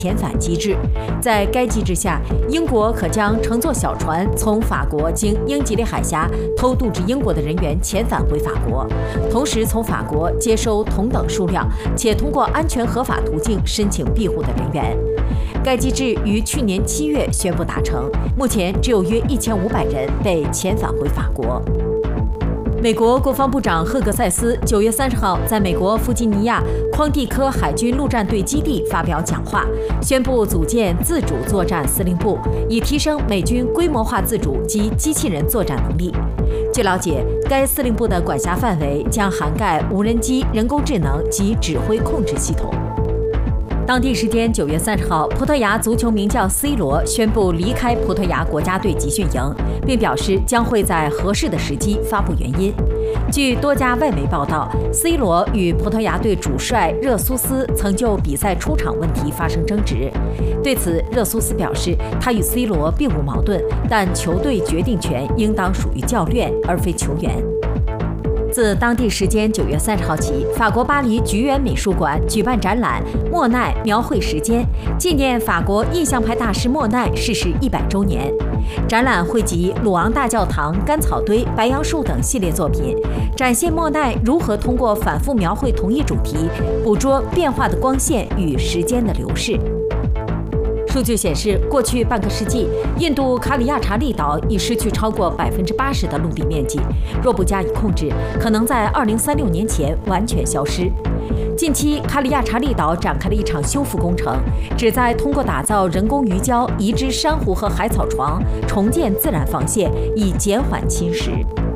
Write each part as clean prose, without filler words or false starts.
遣返机制。在该机制下，英国可将乘坐小船从法国经英吉利海峡偷渡至英国的人员遣返回法国，同时从法国接收同等数量且通过安全合法途径申请庇护的人员。该机制于去年7月宣布达成，目前只有约1500人被遣返回法国。美国国防部长赫格塞斯9月30号在美国弗吉尼亚匡蒂科海军陆战队基地发表讲话，宣布组建自主作战司令部，以提升美军规模化自主及机器人作战能力。据了解，该司令部的管辖范围将涵盖无人机、人工智能及指挥控制系统。当地时间9月30号，葡萄牙足球名将 C 罗宣布离开葡萄牙国家队集训营，并表示将会在合适的时机发布原因。据多家外媒报道 ，C 罗与葡萄牙队主帅热苏斯曾就比赛出场问题发生争执。对此，热苏斯表示，他与 C 罗并无矛盾，但球队决定权应当属于教练而非球员。自当地时间9月30号起，法国巴黎橘园美术馆举办展览《莫奈描绘时间》，纪念法国印象派大师莫奈逝世100周年。展览汇集鲁昂大教堂、干草堆、白杨树等系列作品，展现莫奈如何通过反复描绘同一主题，捕捉变化的光线与时间的流逝。数据显示，过去半个世纪，印度卡里亚查利岛已失去超过80%的陆地面积，若不加以控制，可能在2036年前完全消失。近期，卡里亚查利岛展开了一场修复工程，旨在通过打造人工鱼礁、移植珊瑚和海草床，重建自然防线，以减缓侵蚀。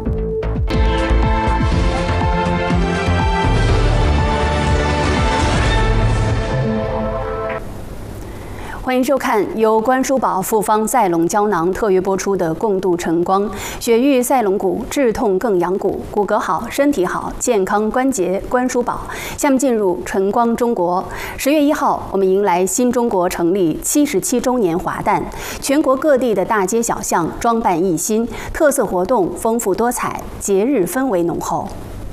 欢迎收看由关书宝复方赛龙胶囊特约播出的《共度晨光》，血愈赛龙骨，治痛更养骨，骨骼好，身体好，健康关节关书宝。下面进入晨光中国。10月1号，我们迎来新中国成立77周年华诞，全国各地的大街小巷装扮一新，特色活动丰富多彩，节日氛围浓厚。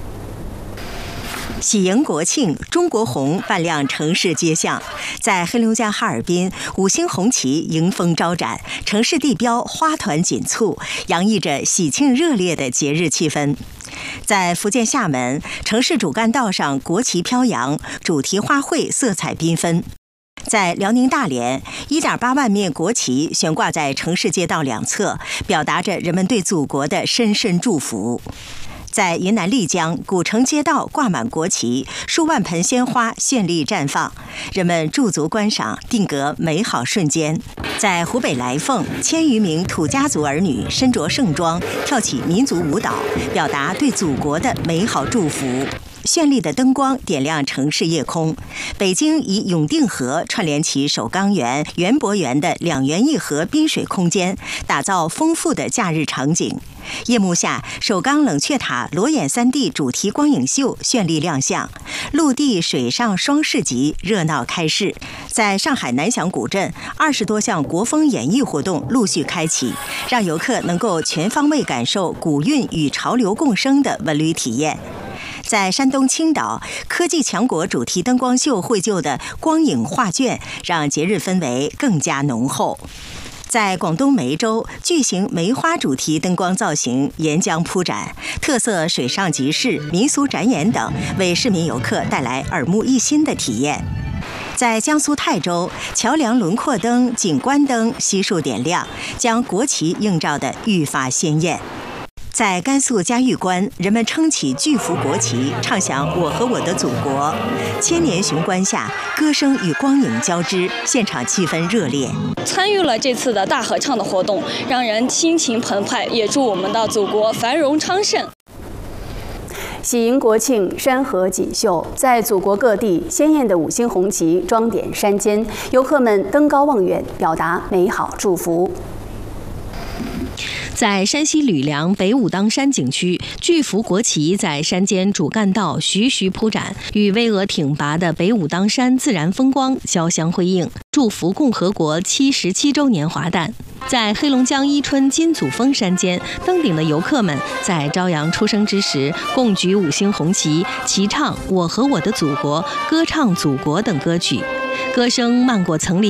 喜迎国庆，中国红扮亮城市街巷。在黑龙江哈尔滨，5星红旗迎风招展，城市地标花团锦簇，洋溢着喜庆热烈的节日气氛。在福建厦门，城市主干道上国旗飘扬，主题花卉色彩缤纷。在辽宁大连，1.8万面国旗悬挂在城市街道两侧，表达着人们对祖国的深深祝福。在云南丽江，古城街道挂满国旗，数万盆鲜花绚丽绽放，人们驻足观赏，定格美好瞬间。在湖北来凤，1000余名土家族儿女身着盛装，跳起民族舞蹈，表达对祖国的美好祝福。绚丽的灯光点亮城市夜空。北京以永定河串联起首钢园、园博园的2园1河滨水空间，打造丰富的假日场景。夜幕下，首钢冷却塔裸眼3D 主题光影秀绚丽亮相，陆地水上双市集热闹开市。在上海南翔古镇，20多项国风演艺活动陆续开启，让游客能够全方位感受古韵与潮流共生的文旅体验。在山东青岛，科技强国主题灯光秀绘就的光影画卷，让节日氛围更加浓厚。在广东梅州，巨型梅花主题灯光造型沿江铺展，特色水上集市、民俗展演等，为市民游客带来耳目一新的体验。在江苏泰州，桥梁轮廓灯、景观灯悉数点亮，将国旗映照得愈发鲜艳。在甘肃嘉峪关，人们撑起巨幅国旗，唱响《我和我的祖国》。千年雄关下，歌声与光影交织，现场气氛热烈。 参与了这次的大合唱的活动，让人心情澎湃，也祝我们的祖国繁荣昌盛。 喜迎国庆，山河锦绣，在祖国各地，鲜艳的5星红旗装点山间，游客们登高望远，表达美好祝福。 在山西吕梁北武当山景区，巨幅国旗在山间主干道徐徐铺展，与巍峨挺拔的北武当山自然风光交相辉映，祝福共和国77周年华诞。在黑龙江伊春金祖峰山间，登顶的游客们在朝阳初升之时，共举5星红旗，齐唱《我和我的祖国》、歌唱祖国等歌曲，歌声漫过层林。